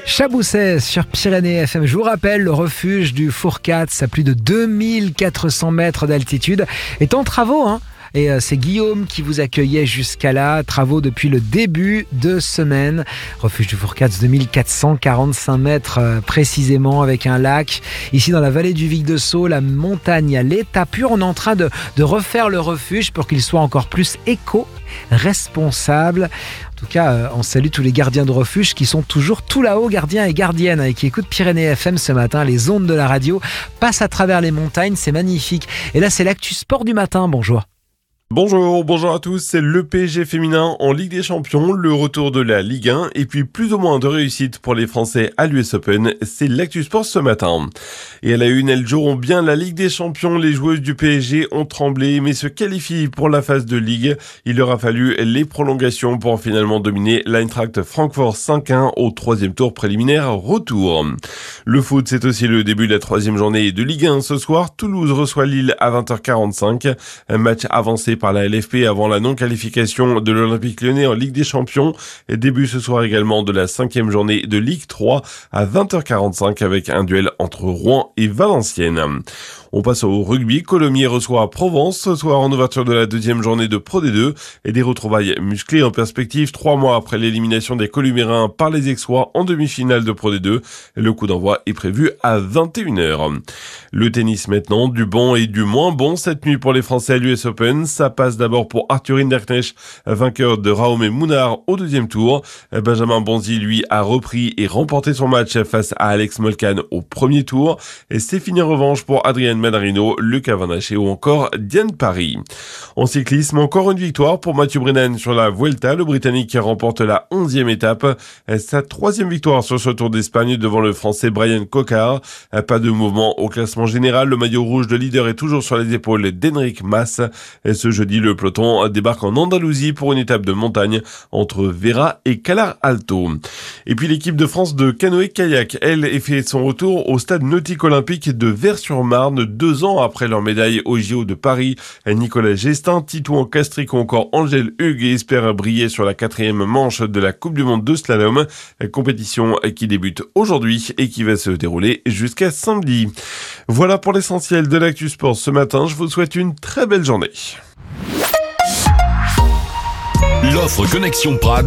Chabousset sur Pyrénées FM. Je vous rappelle, le refuge du Fourcade, à plus de 2400 mètres d'altitude, est en travaux, Et c'est Guillaume qui vous accueillait jusqu'à là. Travaux depuis le début de semaine. Refuge du Fourcade, 2445 mètres précisément, avec un lac. Ici dans la vallée du Vic de Sceaux, la montagne à l'état pur. On est en train de refaire le refuge pour qu'il soit encore plus éco-responsable. En tout cas, on salue tous les gardiens de refuge qui sont toujours tout là-haut, gardiens et gardiennes, et qui écoutent Pyrénées FM ce matin. Les ondes de la radio passent à travers les montagnes, c'est magnifique. Et là, c'est l'actu sport du matin. Bonjour. Bonjour à tous, c'est le PSG féminin en Ligue des Champions, le retour de la Ligue 1 et puis plus ou moins de réussite pour les Français à l'US Open, c'est l'actu sport ce matin. Et à la une, elles joueront bien la Ligue des Champions, les joueuses du PSG ont tremblé mais se qualifient pour la phase de Ligue. Il leur a fallu les prolongations pour finalement dominer l'Eintracht Francfort 5-1 au troisième tour préliminaire retour. Le foot, c'est aussi le début de la troisième journée de Ligue 1 ce soir. Toulouse reçoit Lille à 20h45, un match avancé par la LFP avant la non-qualification de l'Olympique Lyonnais en Ligue des Champions. Et début ce soir également de la 5e journée de Ligue 3 à 20h45 avec un duel entre Rouen et Valenciennes. On passe au rugby. Colomiers reçoit Provence ce soir en ouverture de la deuxième journée de Pro D2 et des retrouvailles musclées en perspective 3 mois après l'élimination des Columérins par les Aixois en demi-finale de Pro D2. Le coup d'envoi est prévu à 21h. Le tennis maintenant, du bon et du moins bon cette nuit pour les Français à l'US Open. Ça passe d'abord pour Arthur Hinderknecht, vainqueur de Raume Mounard au deuxième tour. Benjamin Bonzi, lui, a repris et remporté son match face à Alex Molcan au premier tour. Et c'est fini en revanche pour Adrien Manarino, Lucas Van Haché ou encore Diane Paris. En cyclisme, encore une victoire pour Mathieu Brennan sur la Vuelta. Le Britannique qui remporte la 11e étape. Sa 3e victoire sur ce Tour d'Espagne devant le Français Brian Cocard. Pas de mouvement au classement général. Le maillot rouge de leader est toujours sur les épaules d'Enric Mas. Ce jeudi, le peloton débarque en Andalousie pour une étape de montagne entre Vera et Calar Alto. Et puis l'équipe de France de canoë-kayak, elle, fait son retour au stade nautique olympique de Vers-sur-Marne 2 ans après leur médaille au JO de Paris. Nicolas Gestin, Titouan Castric ou encore Angèle Hugues espèrent briller sur la 4e manche de la Coupe du Monde de slalom. Compétition qui débute aujourd'hui et qui va se dérouler jusqu'à samedi. Voilà pour l'essentiel de l'actu sport ce matin. Je vous souhaite une très belle journée. L'offre Connexion Prades